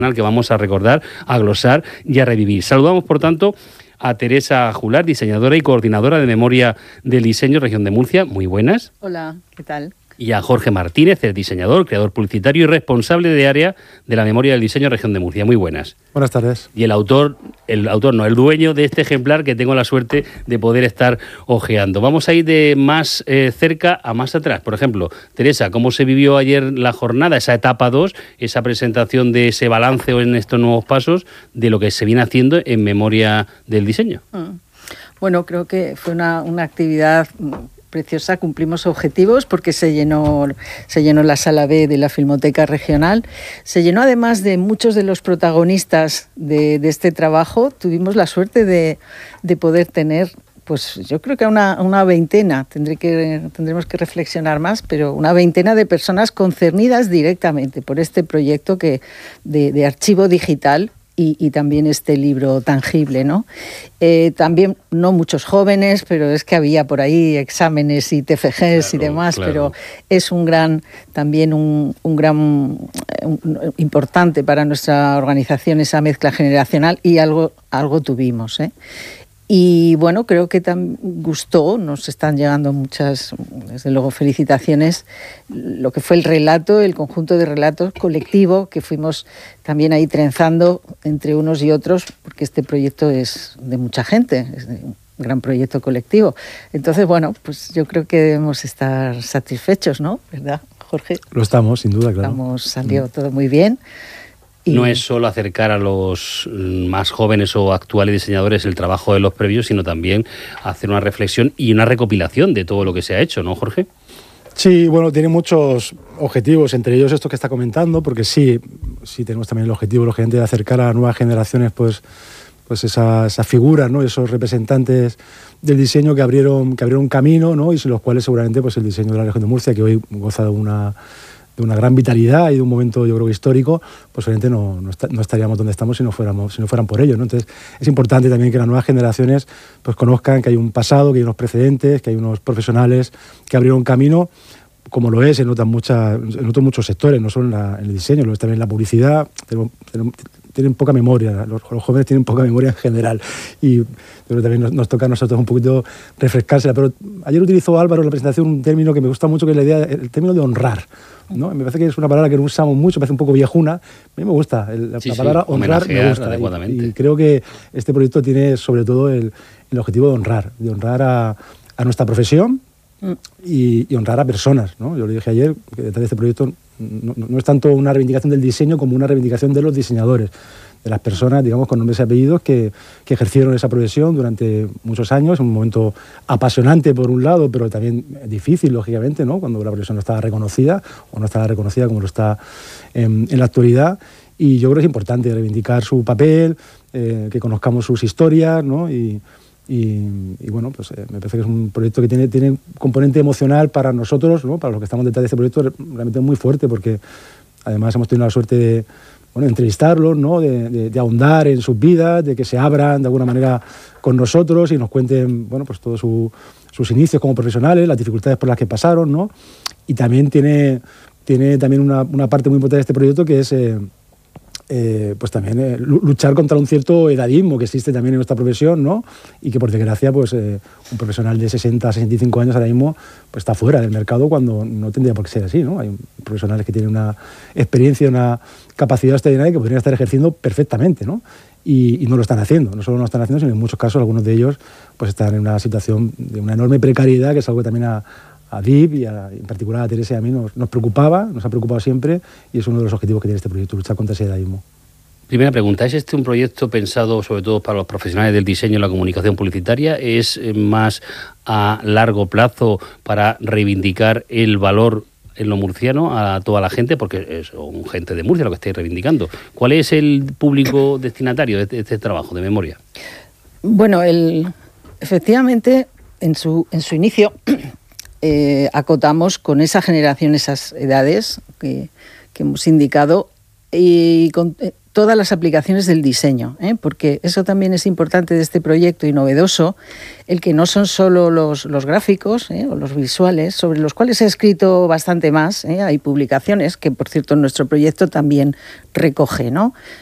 que vamos a recordar, a glosar y a revivir. Saludamos, por tanto, a Teresa Jular, diseñadora y coordinadora de Memoria del Diseño, Región de Murcia. Muy buenas. Hola, ¿qué tal? Y a Jorge Martínez, el diseñador, creador publicitario y responsable de área de la Memoria del Diseño, Región de Murcia. Muy buenas. Buenas tardes. Y el dueño de este ejemplar que tengo la suerte de poder estar hojeando. Vamos a ir de más cerca a más atrás. Por ejemplo, Teresa, ¿cómo se vivió ayer la jornada, esa etapa 2, esa presentación de ese balance en estos nuevos pasos de lo que se viene haciendo en Memoria del Diseño? Bueno, creo que fue una actividad preciosa, cumplimos objetivos porque se llenó la sala B de la Filmoteca Regional, se llenó además de muchos de los protagonistas de este trabajo. Tuvimos la suerte de poder tener, pues yo creo que una veintena, tendremos que reflexionar más, pero una veintena de personas concernidas directamente por este proyecto de archivo digital. Y también este libro tangible, ¿no? También no muchos jóvenes, pero es que había por ahí exámenes y TFGs y demás, claro. Pero es un gran importante para nuestra organización esa mezcla generacional y algo tuvimos, ¿eh? Y bueno, creo que gustó, nos están llegando muchas, desde luego, felicitaciones, lo que fue el conjunto de relatos colectivo que fuimos también ahí trenzando entre unos y otros, porque este proyecto es de mucha gente, es un gran proyecto colectivo. Entonces, bueno, pues yo creo que debemos estar satisfechos, ¿no? ¿Verdad, Jorge? Lo estamos, sin duda, claro. Salió todo muy bien. Y no es solo acercar a los más jóvenes o actuales diseñadores el trabajo de los previos, sino también hacer una reflexión y una recopilación de todo lo que se ha hecho, ¿no, Jorge? Sí, bueno, tiene muchos objetivos, entre ellos esto que está comentando, porque sí tenemos también el objetivo, lógicamente, de acercar a nuevas generaciones pues esas figuras, ¿no? Esos representantes del diseño que abrieron camino, ¿no? Y sin los cuales seguramente pues el diseño de la Región de Murcia, que hoy goza de una gran vitalidad y de un momento, yo creo, histórico, pues obviamente no estaríamos donde estamos si no fueran por ello, ¿no? Entonces es importante también que las nuevas generaciones pues conozcan que hay un pasado, que hay unos precedentes, que hay unos profesionales que abrieron camino, como lo es en otros muchos sectores, no solo en el diseño, lo es también en la publicidad. Tienen poca memoria, los jóvenes tienen poca memoria en general, y pero también nos toca a nosotros un poquito refrescársela. Pero ayer utilizó Álvaro en la presentación un término que me gusta mucho, que es el término de honrar, ¿no? Me parece que es una palabra que no usamos mucho, me parece un poco viejuna. A mí me gusta, la palabra honrar me gusta. Y creo que este proyecto tiene sobre todo el objetivo de honrar a nuestra profesión y honrar a personas, ¿no? Yo le dije ayer que detrás de este proyecto no es tanto una reivindicación del diseño como una reivindicación de los diseñadores, de las personas, digamos, con nombres y apellidos que ejercieron esa profesión durante muchos años, un momento apasionante por un lado, pero también difícil, lógicamente, ¿no? Cuando la profesión no estaba reconocida o no estaba reconocida como lo está en la actualidad. Y yo creo que es importante reivindicar su papel, que conozcamos sus historias, ¿no? Y bueno, pues me parece que es un proyecto que tiene un componente emocional para nosotros, ¿no? Para los que estamos detrás de este proyecto, realmente muy fuerte, porque además hemos tenido la suerte de entrevistarlos, ¿no? De ahondar en sus vidas, de que se abran de alguna manera con nosotros y nos cuenten, bueno, pues todos sus inicios como profesionales, las dificultades por las que pasaron, ¿no? Y también tiene también una parte muy importante de este proyecto, que es pues también luchar contra un cierto edadismo que existe también en nuestra profesión, ¿no? Y que por desgracia pues un profesional de 60, 65 años ahora mismo pues está fuera del mercado, cuando no tendría por qué ser así, ¿no? Hay profesionales que tienen una experiencia, una capacidad extraordinaria que podrían estar ejerciendo perfectamente, ¿no? Y no lo están haciendo, no solo no lo están haciendo, sino en muchos casos algunos de ellos pues están en una situación de una enorme precariedad, que es algo que también a DIP y en particular a Teresa y a mí nos ha preocupado siempre, y es uno de los objetivos que tiene este proyecto, luchar contra ese edadismo. Primera pregunta, ¿es este un proyecto pensado sobre todo para los profesionales del diseño y la comunicación publicitaria? ¿Es más a largo plazo para reivindicar el valor en lo murciano a toda la gente? Porque son gente de Murcia lo que estáis reivindicando. ¿Cuál es el público destinatario de este trabajo de memoria? Bueno, efectivamente, en su inicio acotamos con esa generación, esas edades que hemos indicado, y todas las aplicaciones del diseño, porque eso también es importante de este proyecto y novedoso, el que no son solo los gráficos o los visuales, sobre los cuales se ha escrito bastante más, hay publicaciones que, por cierto, nuestro proyecto también recoge, ¿no?